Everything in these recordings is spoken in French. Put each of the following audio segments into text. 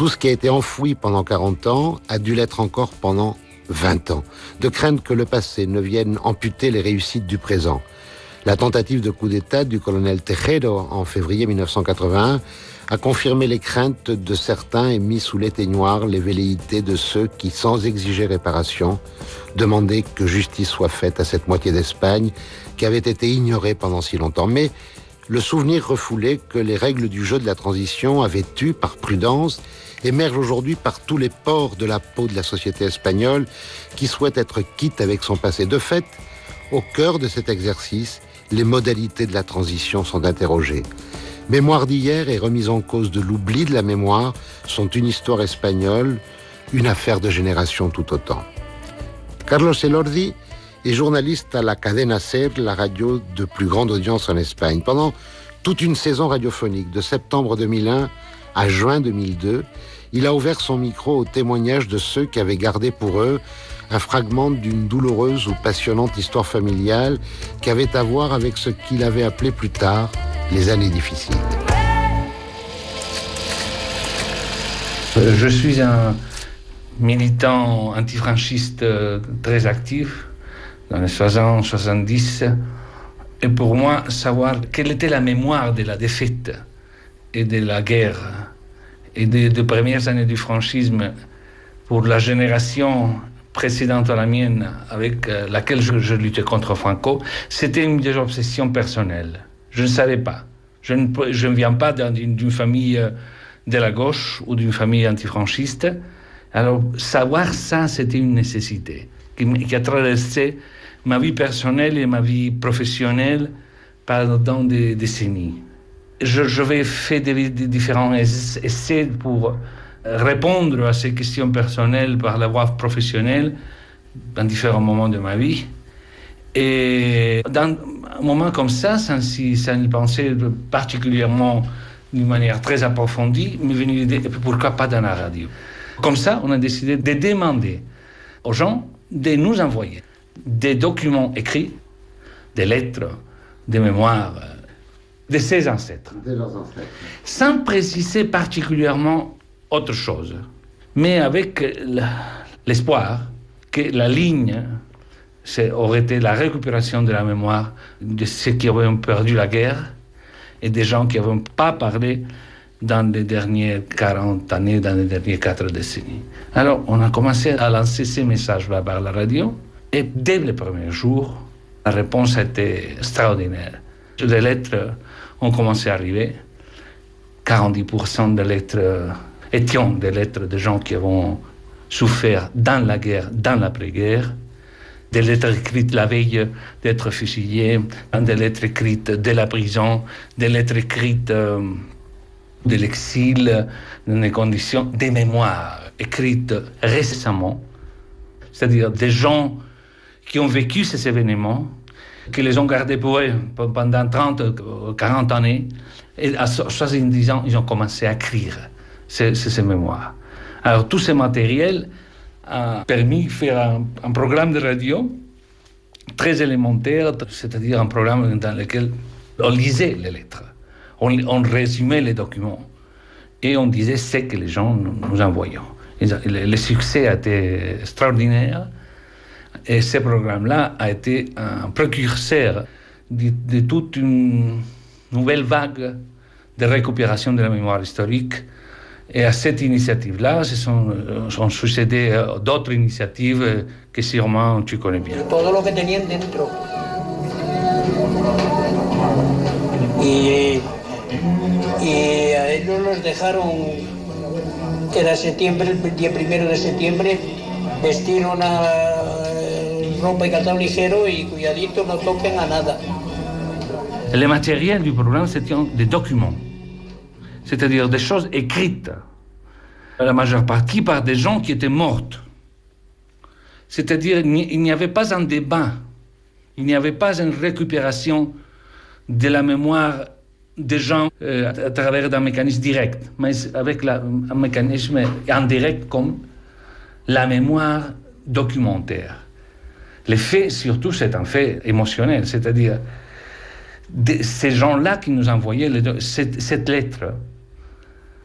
Tout ce qui a été enfoui pendant 40 ans a dû l'être encore pendant 20 ans, de crainte que le passé ne vienne amputer les réussites du présent. La tentative de coup d'État du colonel Tejero en février 1981 a confirmé les craintes de certains et mis sous l'éteignoir les velléités de ceux qui, sans exiger réparation, demandaient que justice soit faite à cette moitié d'Espagne qui avait été ignorée pendant si longtemps. Mais le souvenir refoulé que les règles du jeu de la transition avaient eu par prudence émerge aujourd'hui par tous les pores de la peau de la société espagnole qui souhaite être quitte avec son passé. De fait, au cœur de cet exercice, les modalités de la transition sont interrogées. Mémoire d'hier et remise en cause de l'oubli de la mémoire sont une histoire espagnole, une affaire de génération tout autant. Carlos Elordi est journaliste à la Cadena SER, la radio de plus grande audience en Espagne. Pendant toute une saison radiophonique, de septembre 2001 à juin 2002, il a ouvert son micro au témoignage de ceux qui avaient gardé pour eux un fragment d'une douloureuse ou passionnante histoire familiale qui avait à voir avec ce qu'il avait appelé plus tard les années difficiles. Je suis un militant antifranchiste très actif dans les 60, 70. Et pour moi, savoir quelle était la mémoire de la défaite et de la guerre et des premières années du franchisme pour la génération précédente à la mienne avec laquelle je luttais contre Franco, c'était une des obsessions personnelles. Je ne savais pas. Je ne viens pas d'une famille de la gauche ou d'une famille antifranchiste. Alors, savoir ça, c'était une nécessité qui a traversé ma vie personnelle et ma vie professionnelle pendant des décennies. Je vais faire des différents essais pour répondre à ces questions personnelles par la voie professionnelle dans différents moments de ma vie. Et dans un moment comme ça, sans y penser particulièrement d'une manière très approfondie, m'est venue l'idée, pourquoi pas dans la radio? Comme ça, on a décidé de demander aux gens de nous envoyer des documents écrits, des lettres, des mémoires de ses ancêtres. De leurs ancêtres. Sans préciser particulièrement autre chose, mais avec l'espoir que la ligne aurait été la récupération de la mémoire de ceux qui avaient perdu la guerre et des gens qui n'avaient pas parlé dans les dernières 40 années, dans les dernières 4 décennies. Alors, on a commencé à lancer ces messages-là par la radio, et dès les premiers jours, la réponse a été extraordinaire. Les lettres ont commencé à arriver. 40% des lettres étions des lettres de gens qui avaient souffert dans la guerre, dans l'après-guerre, des lettres écrites la veille d'être fusillés, des lettres écrites de la prison, des lettres écrites de l'exil, dans des conditions, des mémoires écrites récemment, c'est-à-dire des gens qui ont vécu ces événements, qui les ont gardés pour eux pendant 30, 40 années, et à 70 ans, ils ont commencé à écrire ces mémoires. Alors, tout ce matériel a permis de faire un programme de radio très élémentaire, c'est-à-dire un programme dans lequel on lisait les lettres, on résumait les documents et on disait ce que les gens nous envoyaient. Le succès a été extraordinaire et ce programme-là a été un précurseur de toute une nouvelle vague de récupération de la mémoire historique. Et à cette initiative-là, sont succédé d'autres initiatives que sûrement tu connais bien. Todo lo que tenían dentro. Y a ellos los dejaron, que era septiembre, el día 1 de septiembre, vestir una ropa y calzado ligero y cuidadito, no toquen a nada. Le matériel du programme, c'était des documents. C'est-à-dire des choses écrites, la majeure partie par des gens qui étaient morts. C'est-à-dire il n'y avait pas un débat, il n'y avait pas une récupération de la mémoire des gens à travers un mécanisme direct, mais avec un mécanisme indirect comme la mémoire documentaire. Les faits, surtout, c'est un fait émotionnel, c'est-à-dire ces gens-là qui nous envoyaient cette lettre,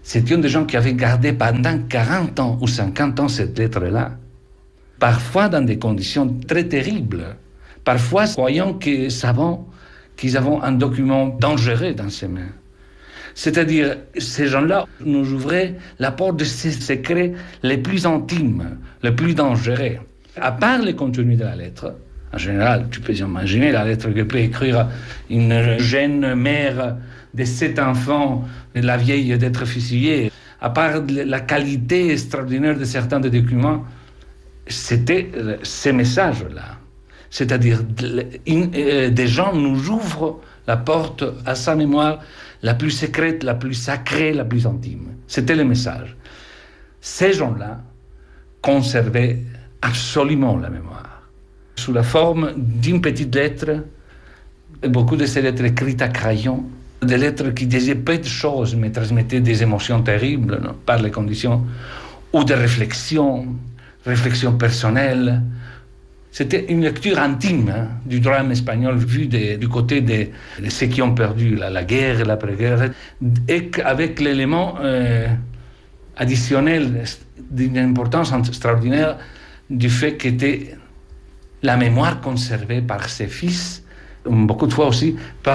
C'étaient des gens qui avaient gardé pendant 40 ans ou 50 ans cette lettre-là. Parfois dans des conditions très terribles. Parfois croyant qu'ils avaient un document dangereux dans ses mains. C'est-à-dire, ces gens-là nous ouvraient la porte de ces secrets les plus intimes, les plus dangereux. À part le contenu de la lettre, en général, tu peux imaginer la lettre que peut écrire une jeune mère de 7 enfants, la vieille d'être fusillée. À part la qualité extraordinaire de certains des documents, c'était ces messages-là. C'est-à-dire, des gens nous ouvrent la porte à sa mémoire la plus secrète, la plus sacrée, la plus intime. C'était le message. Ces gens-là conservaient absolument la mémoire. Sous la forme d'une petite lettre, beaucoup de ces lettres écrites à crayon, des lettres qui disaient peu de choses, mais transmettaient des émotions terribles, non, par les conditions, ou des réflexions personnelles. C'était une lecture intime du drame espagnol vu du côté de ceux qui ont perdu la guerre, l'après-guerre, et avec l'élément additionnel d'une importance extraordinaire du fait qu'était la mémoire conservée par ses fils, beaucoup de fois aussi par